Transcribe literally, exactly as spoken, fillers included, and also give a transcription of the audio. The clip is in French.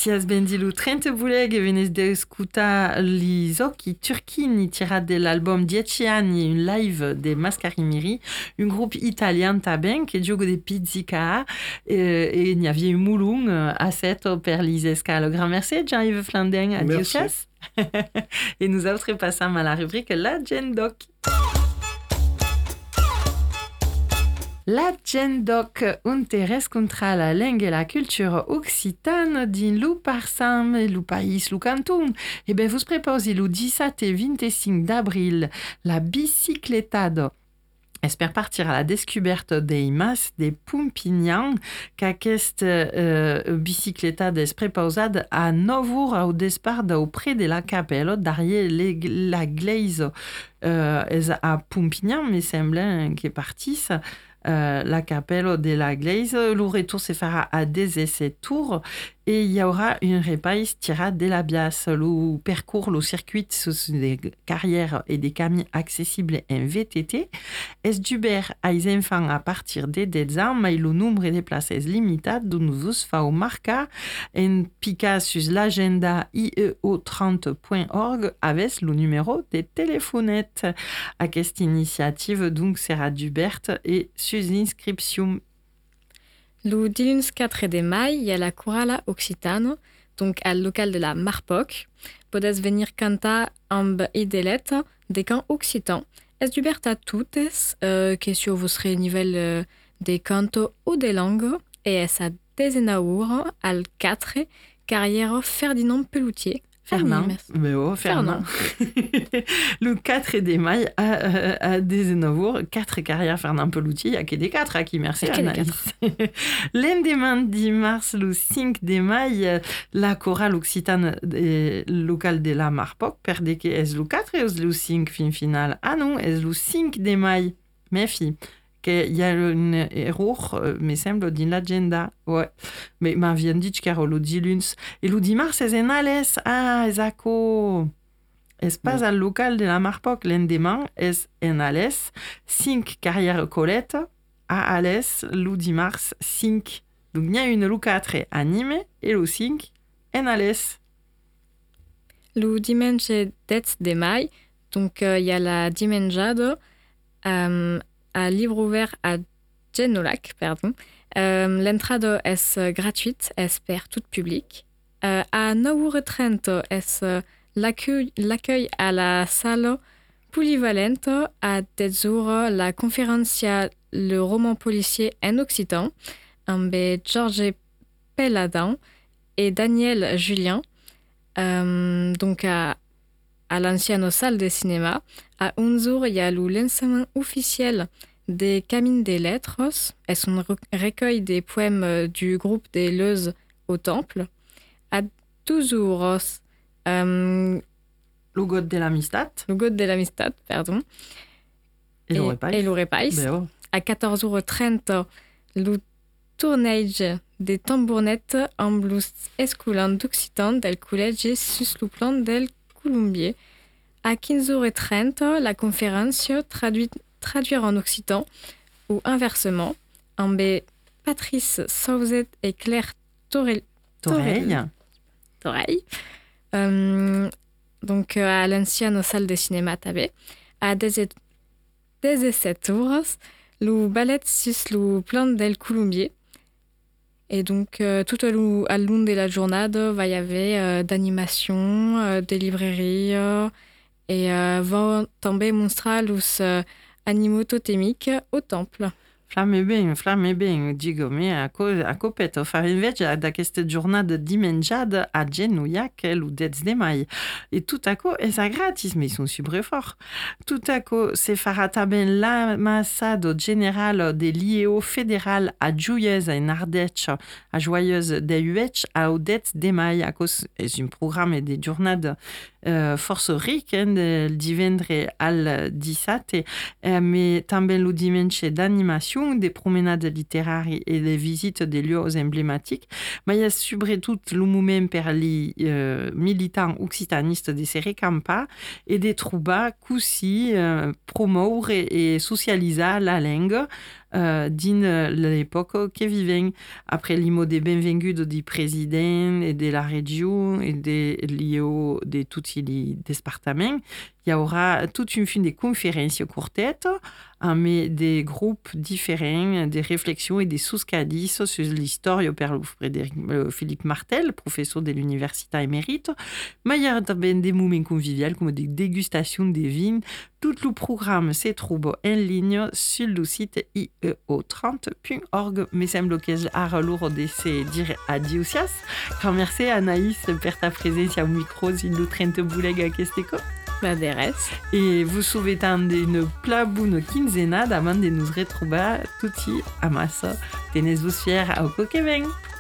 Sias bendilu trenta buleg e venez d'escutar li Zoki Turchini tirati dell'album Dieci anni, un live de Mascarimiri, un groupe italien taben che gioco de pizzica e, e n'y avait un moulung a set per l'Isesca. Grand merci Jean-Yves Flandin, adieu Sias. Et nous autres passons à la rubrique La Gendoc. La Gendoc, interès contra la langue et la culture occitane din lo parsam, lo país, lo canton. Eh bien, vous préposez le dix-sept et vingt-cinq d'avril la bicicletado. Espère partir à la descuberte des mas de Pumpignan, qu'aquest euh, bicicleta des prepausad a novur au despart auprès de la capella derrière la glaise euh, à Pumpignan, mais semble que partis. Euh, la capella de la glaise, le retour se fera à dix-sept tours et il y aura une repaise tirade de la bias. Le parcours, le circuit, ce sont des carrières et des camions accessibles en V T T. Est d'Uber à les enfants à partir de dix ans, mais le nombre de places est limité, donc nous fa marca en pica sur l'agenda I E O trente point org avec le numéro de téléphonette. À cette initiative, donc, sera d'Uber et sur inscription. Le diluns quatre de mai, il y a la Chorale Occitane, donc à local de la Marpoc. Podes venir cantar amb idelet des cants occitans. Es d'ubert a toutes, euh, que sur vostre nivell euh, de canto ou de langue, et es a desenaur al quatre carrière Ferdinand Pelloutier. Fernand, mais oh, Fernand. Fernand. Le quatre de mai à, à, à Desenaur, quatre carrières Fernand Pelloutier, il n'y a que des quatre à qui merci Anaïs. L'endemain dix mars, le cinq de mai, la chorale occitane locale de la Marpoc, perdez que est le quatre et le cinq fin final. Ah non, est le cinq de mai, mes filles. Qu'il y a une erreur, me semble, dans l'agenda. Ouais. Mais ma vient dit que le diluns. Et le dimanche, c'est en Alès. Ah, exacto. Espace oui. Local de la Marpoc, l'endemain, est en Alès. Cinq carrières Colette à Alès, le dimanche, cinq. Donc, il y a une le quatre à Nîmes et le cinq en Alès. Le dimanche dix de mai, donc il euh, y a la dimanjade. Euh, à livre ouvert à Genolac, pardon. Euh, l'entrada est gratuite, est per tout public. Euh, à neuf heures trente est l'accueil, l'accueil à la salle polyvalente. À dix heures, la conférence Le roman policier en occitan, avec Georges Pelladin et Daniel Julien. Euh, donc à à l'ancienne salle de cinéma. À onze heures, il y a le lancement officiel des Camines des Lettres. C'est un recueil des poèmes du groupe des Leuses au Temple. À douze heures, euh, le God de l'Amistad. Le God de l'Amistad, pardon. Et, et le Repais. Et le Repais. Ben oh. À quatorze heures trente, le tournage des tambournettes en blues esculant d'Occitan del collège sus le plan del Colombier. À quinze heures trente, la conférence traduite, traduire en occitan ou inversement en B. Patrice Sauzet et Claire Torel, Toreil. Toreil. Euh, donc à l'ancienne salle de cinéma Tabé. À dix-sept heures, le ballet sur le plan del Colombier. Et donc, euh, tout au long de la journée, il va y avoir euh, d'animation, euh, des librairies euh, et euh, va tomber montrer les euh, animaux totémiques au temple. Flamme ben, flamme ben, digo, mais a, co a copetto fare invece da questa giornata dimengiata a Genouillac le dix de mai. Et tout à coup, c'est gratis, mais ils sont super forts. Tout à coup, c'est farà taben l'amassado général de l'I E O fédéral à Joyeuse en Ardèche, à Joyeuse de Huech à dix de mai, à cause c'est un programme de journada euh, force riche, hein, de divendre al dix-sept, euh, mais també le dimanche d'animation, des promenades littéraires et des visites des lieux emblématiques. Mais il y a surtout le mouvement per les euh, militants occitanistes de Serrecampa et des troubas qui euh, promourent et, et socialisent la langue uh, din l'epoca che viven. Après l'imo de benvengudo di president e de la region et de l'I O de tutti i départements, il y aura toute une fin de conférences courtettes avec des groupes différents, des réflexions et des souscadis sur l'histoire par Frédéric euh, Philippe Martel, professeur de l'université émérite. Mais il y a aussi des moments conviviaux comme des dégustations de vins. Tout le programme se trouve en ligne sur le site i e o trente point org. Me sembla que és ara l'hora de se dire adiós. Merci Anaïs per ta présence au micro sur le trente bouleg aquest cop. Bah, de res. Et vous souhaitant une pla bonne quinzena avant de nous retrouver tutti a massa. Tenez-vous fiers au coquevent.